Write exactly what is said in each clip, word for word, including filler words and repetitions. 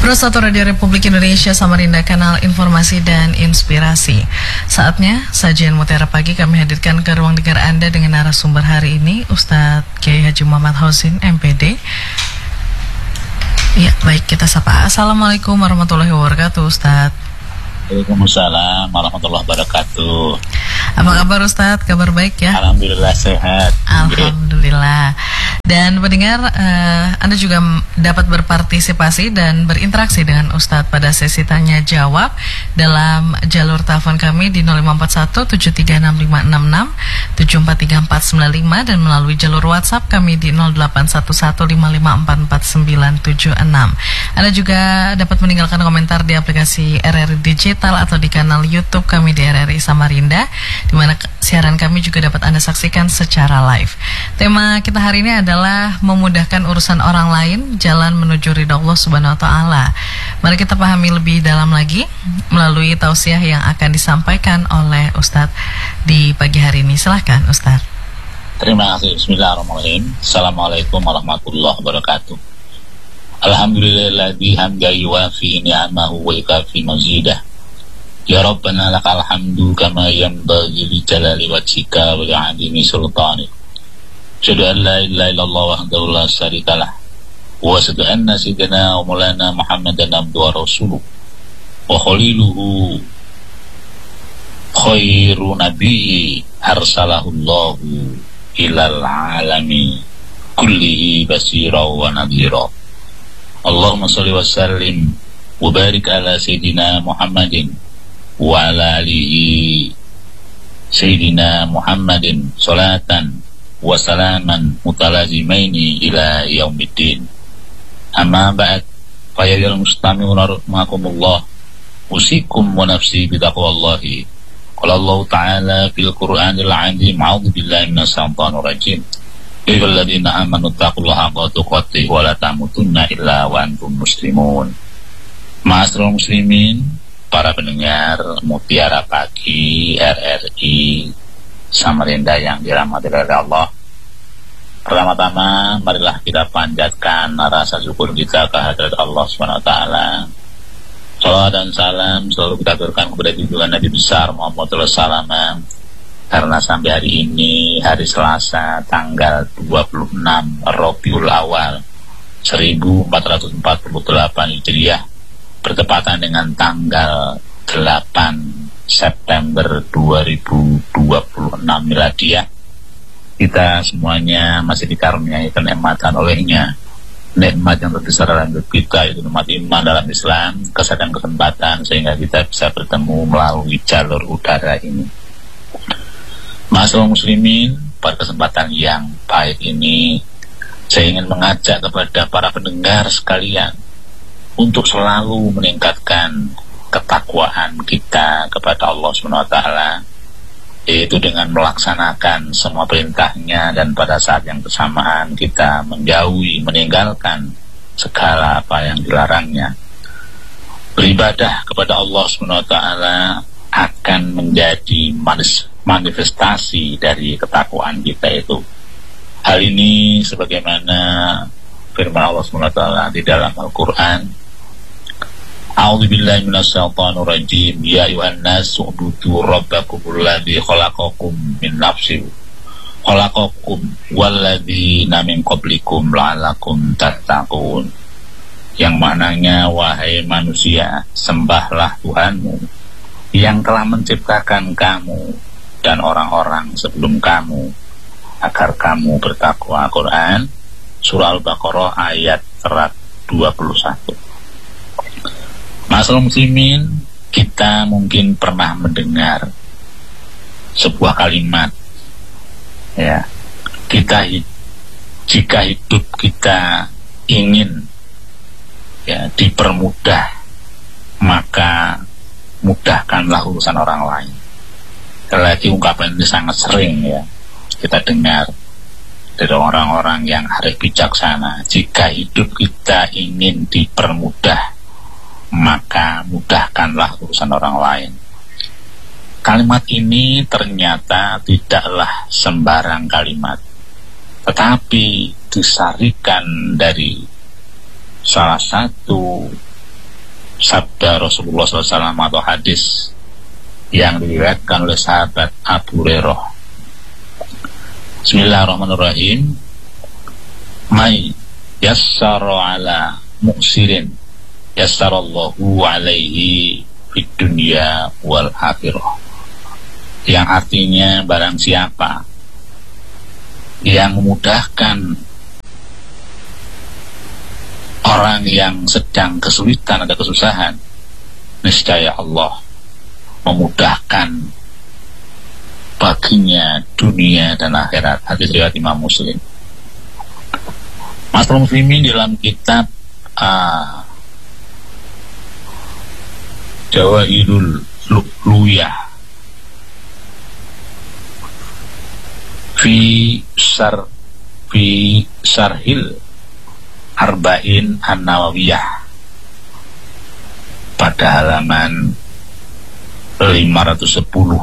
Satu Radio Republik Indonesia Samarinda, kanal informasi dan inspirasi. Saatnya sajian Mutiara Pagi kami hadirkan ke ruang dengar Anda dengan narasumber hari ini, Ustadz Kiai Haji Muhammad Hausin, M P D. Ya, baik, kita sapa. Assalamualaikum warahmatullahi wabarakatuh, Ustadz. Waalaikumsalam warahmatullahi wabarakatuh. Apa kabar Ustadz? Kabar baik ya? Alhamdulillah sehat. Alhamdulillah. Dan pendengar, uh, Anda juga dapat berpartisipasi dan berinteraksi dengan Ustadz pada sesi tanya jawab dalam jalur telepon kami di nol lima empat satu tujuh tiga enam lima enam enam tujuh empat tiga empat sembilan lima dan melalui jalur WhatsApp kami di nol delapan satu satu lima lima empat empat sembilan tujuh enam. Anda juga dapat meninggalkan komentar di aplikasi R R I Digital atau di kanal YouTube kami di R R I Samarinda, di mana siaran kami juga dapat Anda saksikan secara live. Tema kita hari ini adalah memudahkan urusan orang lain, jalan menuju ridha Allah Subhanahu wa taala. Mari kita pahami lebih dalam lagi melalui tausiah yang akan disampaikan oleh Ustadz di pagi hari ini. Silahkan Ustadz. Terima kasih. Bismillahirrahmanirrahim. Assalamualaikum warahmatullahi wabarakatuh. Alhamdulillahilladzi hamdan yuwafi ni'amahu wa yukafi mazidah. Ya Rabbana lakal hamdu kama yanbaghi li jalali wajhika wa li'azimi sultanik. Asyhadu an la ilaha illallah wahdahu la syarikalah wa asyhadu anna sayyidina wa maulana Muhammadan abduhu wa rasuluh wa khaliluhu khairu nabiyyi arsalahullahu ilal alami kullihi basira wa nadhira. Allahumma shalli wa sallim wa barik ala sayyidina Muhammadin wa ala alihi sayyidina Muhammadin salatan wa salaman mutalazimaini ila yaumiddin. Amma ba'd, fa ya mustami'una rahimakumullah, usikum wa nafsi bitaqwallahi. Qala Allah ta'ala fil Qur'anil 'azim, a'udzu billahi minasy syaithanir rajim. Ya ayyuhalladzina amanu taqullaha haqqa tuqatih wa la tamutunna illa wa antum muslimun. Ma'asyiral muslimin, para pendengar Mutiara Pagi R R I Samarinda yang dirahmati oleh Allah. Pertama-tama marilah kita panjatkan rasa syukur kita kehadirat Allah subhanahu wa taala. Salawat dan salam selalu kita aturkan kepada junjungan Nabi besar Muhammad sallallahu alaihi wasallam, karena sampai hari ini hari Selasa tanggal dua puluh enam Rabiul Awal seribu empat ratus empat puluh delapan Hijriah bertepatan dengan tanggal delapan September dua ribu dua puluh enam Miladiah, kita semuanya masih dikaruniai kenikmatan olehnya. Nikmat yang terbesar dalam hidup kita itu nikmat iman dalam Islam, kesehatan, kesempatan sehingga kita bisa bertemu melalui jalur udara ini. Ma'asyiral muslimin, pada kesempatan yang baik ini saya ingin mengajak kepada para pendengar sekalian untuk selalu meningkatkan ketakwaan kita kepada Allah subhanahu wa taala, yaitu dengan melaksanakan semua perintahnya dan pada saat yang bersamaan kita menjauhi, meninggalkan segala apa yang dilarangnya. Beribadah kepada Allah subhanahu wa taala akan menjadi manifestasi dari ketakwaan kita itu. Hal ini sebagaimana firman Allah subhanahu wa taala di dalam Al-Qur'an, A'udzu billahi minasyaitonir rajim. Ya ayyuhan nasu ubudu rabbakumul ladzi khalaqakum min nafsin khalaqakum walladzina min qablikum la'allakum tattaqun. Yang maknanya, wahai manusia, sembahlah Tuhanmu yang telah menciptakan kamu dan orang-orang sebelum kamu agar kamu bertakwa. Quran Surah Al-Baqarah ayat seratus dua puluh satu. Ma'asyiral muslimin, kita mungkin pernah mendengar sebuah kalimat, ya, kita jika hidup kita ingin ya dipermudah, maka mudahkanlah urusan orang lain. Lagi ungkapan ini sangat sering ya kita dengar dari orang-orang yang arif bijaksana. Jika hidup kita ingin dipermudah, maka mudahkanlah urusan orang lain. Kalimat ini ternyata tidaklah sembarang kalimat, tetapi disarikan dari salah satu sabda Rasulullah shallallahu alaihi wasallam atau hadis yang diriwayatkan oleh sahabat Abu Hurairah. Bismillahirrahmanirrahim. Mai yassara ala muksirin yassarallahu alaihi fid dunya wal akhirah. Yang artinya barang siapa yang memudahkan orang yang sedang kesulitan atau kesusahan, niscaya Allah memudahkan baginya dunia dan akhirat. Hadis riwayat Imam Muslim. Mas muslimin, dalam kitab uh, Jawahirul Lu'luyah fi sar fi sarhil arba'in an-nawawiyah pada halaman lima ratus sepuluh,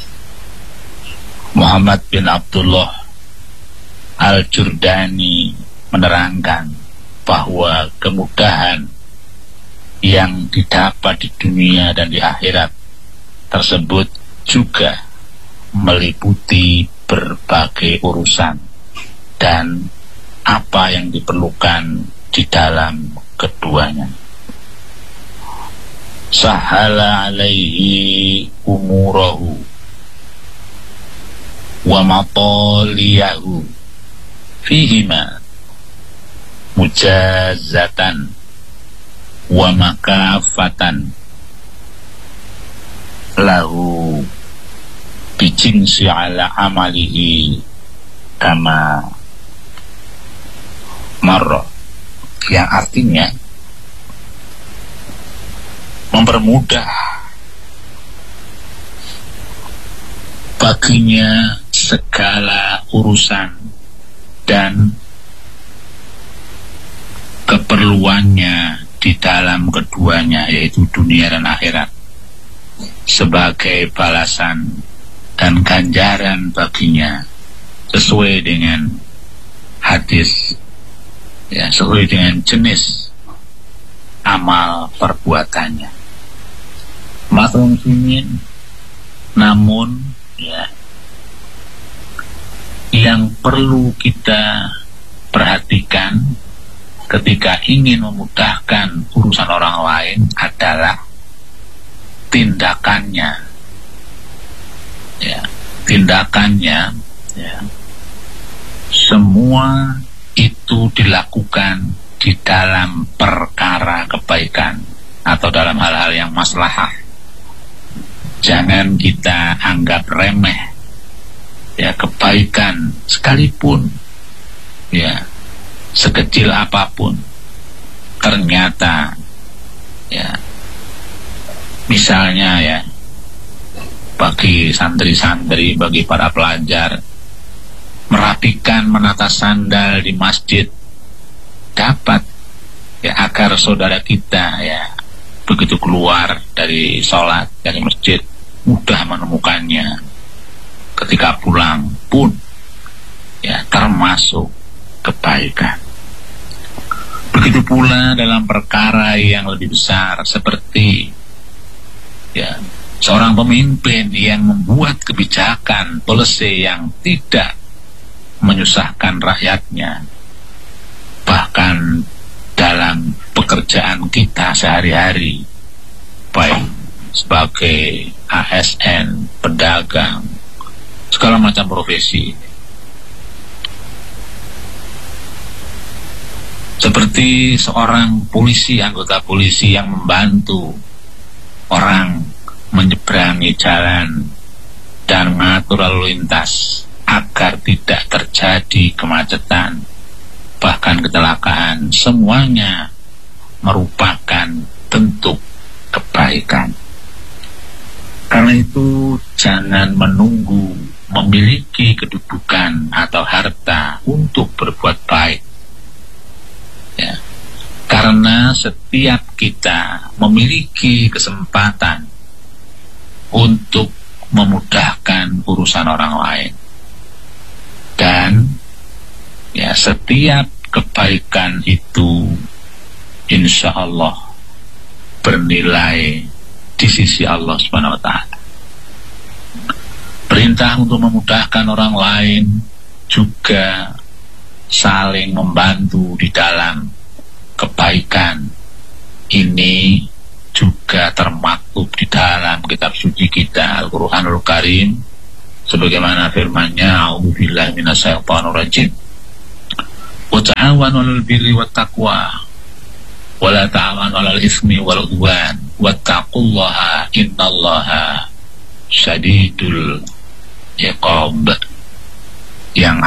Muhammad bin Abdullah Al-Jurdani menerangkan bahwa kemudahan yang didapat di dunia dan di akhirat tersebut juga meliputi berbagai urusan dan apa yang diperlukan di dalam keduanya. Sahala alaihi umurahu wa mataliyahu fihima mujazatan wa makafatan lahu bijinsi ala amalihi kama marra, yang artinya mempermudah baginya segala urusan dan keperluannya di dalam keduanya, yaitu dunia dan akhirat, sebagai balasan dan ganjaran baginya sesuai dengan hadis, ya, sesuai dengan jenis amal perbuatannya. Maksudnya muslimin, namun ya, yang perlu kita perhatikan ketika ingin memudahkan urusan orang lain adalah tindakannya, ya, tindakannya, ya, semua itu dilakukan di dalam perkara kebaikan atau dalam hal-hal yang maslahah. Jangan kita anggap remeh, ya, kebaikan sekalipun, ya, sekecil apapun. Ternyata, ya, misalnya, ya, bagi santri-santri, bagi para pelajar, merapikan menata sandal di masjid dapat, ya, agar saudara kita, ya, begitu keluar dari sholat, dari masjid, mudah menemukannya. Ketika pulang pun, ya, termasuk kebaikan. Begitu pula dalam perkara yang lebih besar seperti, ya, seorang pemimpin yang membuat kebijakan policy yang tidak menyusahkan rakyatnya. Bahkan dalam pekerjaan kita sehari-hari, baik sebagai A S N, pedagang, segala macam profesi, seperti seorang polisi, anggota polisi yang membantu orang menyeberangi jalan dan mengatur lalu lintas agar tidak terjadi kemacetan, bahkan kecelakaan, semuanya merupakan bentuk kebaikan. Karena itu jangan menunggu memiliki kedudukan atau harta untuk berbuat baik, ya. Karena setiap kita memiliki kesempatan untuk memudahkan urusan orang lain, dan, ya, setiap kebaikan itu insya Allah bernilai di sisi Allah Subhanahu wa taala. Perintah untuk memudahkan orang lain, juga saling membantu di dalam kebaikan, ini juga termaktub di dalam kitab suci kita Al-Qur'anul Karim, sebagaimana firman-Nya, a'udzubillahi minasyaitonir rajim, wa ta'awanu 'alal birri wat taqwa wa la ta'awanu 'alal itsmi wal 'udwan wattaqullaha innallaha syadidul iqab. Yang